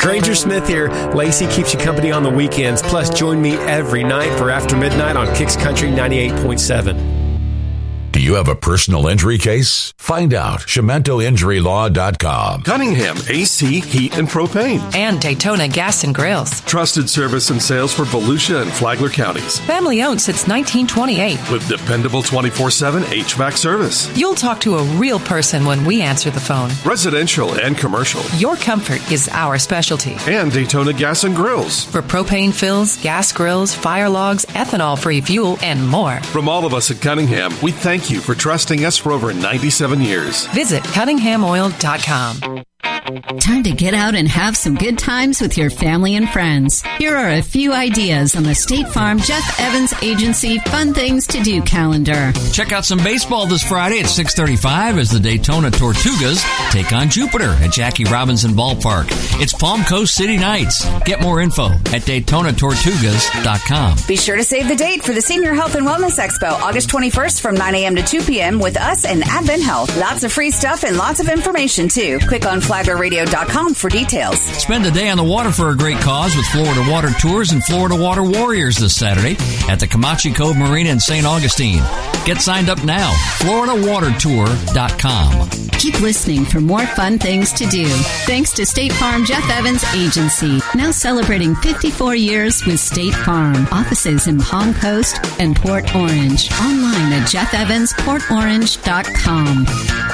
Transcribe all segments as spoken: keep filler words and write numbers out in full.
Granger Smith here. Lacey keeps you company on the weekends. Plus, join me every night for After Midnight on Kicks Country ninety-eight point seven. Do you have a personal injury case? Find out. Shimento Injury Law dot com. Cunningham A C Heat and Propane. And Daytona Gas and Grills. Trusted service and sales for Volusia and Flagler counties. Family owned since nineteen twenty-eight. With dependable twenty-four seven H V A C service. You'll talk to a real person when we answer the phone. Residential and commercial. Your comfort is our specialty. And Daytona Gas and Grills. For propane fills, gas grills, fire logs, ethanol-free fuel, and more. From all of us at Cunningham, we thank you for trusting us for over ninety-seven years. Visit Cunningham Oil dot com. Time to get out and have some good times with your family and friends. Here are a few ideas on the State Farm Jeff Evans Agency Fun Things to Do calendar. Check out some baseball this Friday at six thirty-five as the Daytona Tortugas take on Jupiter at Jackie Robinson Ballpark. It's Palm Coast City Nights. Get more info at Daytona Tortugas dot com. Be sure to save the date for the Senior Health and Wellness Expo, August twenty-first from nine a.m. to two p.m. with us and Advent Health. Lots of free stuff and lots of information, too. Click on Flagler Radio dot com for details. Spend a day on the water for a great cause with Florida Water Tours and Florida Water Warriors this Saturday at the Comanche Cove Marina in Saint Augustine. Get signed up now. Florida Water Tour dot com. Keep listening for more fun things to do. Thanks to State Farm Jeff Evans Agency, now celebrating fifty-four years with State Farm. Offices in Palm Coast and Port Orange. Online at Jeff Evans Port Orange dot com.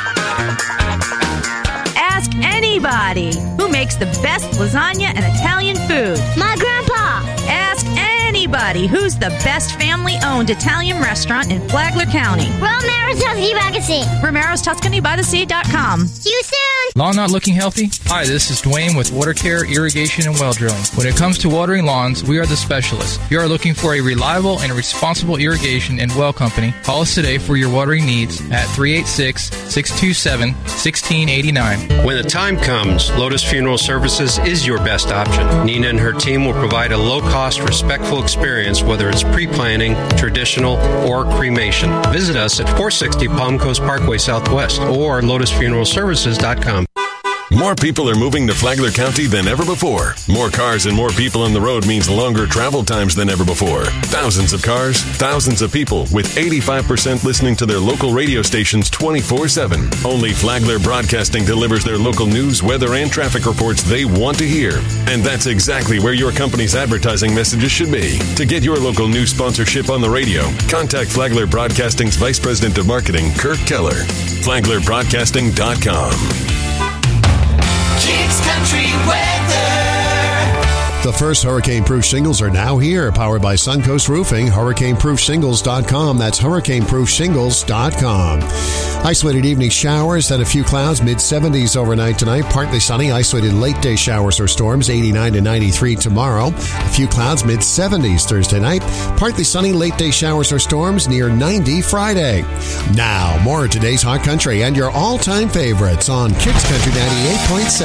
Ask anybody who makes the best lasagna and Italian food. My grandpa. Ask anybody who's the best family-owned Italian restaurant in Flagler County. Romero's Tuscany by the Sea. Romero's Tuscany by the Sea dot com. See you soon. Lawn not looking healthy? Hi, this is Dwayne with Water Care, Irrigation, and Well Drilling. When it comes to watering lawns, we are the specialists. If you are looking for a reliable and responsible irrigation and well company, call us today for your watering needs at three eight six, six two seven, one six eight nine. When the time comes, Lotus Funeral Services is your best option. Nina and her team will provide a low-cost, respectful experience, whether it's pre-planning, traditional, or cremation. Visit us at four sixty Palm Coast Parkway Southwest or lotus funeral services dot com. More people are moving to Flagler County than ever before. More cars and more people on the road means longer travel times than ever before. Thousands of cars, thousands of people, with eighty-five percent listening to their local radio stations twenty-four seven. Only Flagler Broadcasting delivers their local news, weather, and traffic reports they want to hear. And that's exactly where your company's advertising messages should be. To get your local news sponsorship on the radio, contact Flagler Broadcasting's Vice President of Marketing, Kirk Keller. Flagler Broadcasting dot com. Kicks Country Weather. The first hurricane-proof shingles are now here, powered by Suncoast Roofing, hurricane proof shingles dot com. That's hurricane proof shingles dot com. Isolated evening showers, then a few clouds, mid seventies overnight tonight. Partly sunny, isolated late-day showers or storms, eighty-nine to ninety-three tomorrow. A few clouds, mid seventies Thursday night. Partly sunny, late-day showers or storms, near ninety Friday. Now, more of today's Hot Country and your all-time favorites on Kicks Country ninety-eight point seven.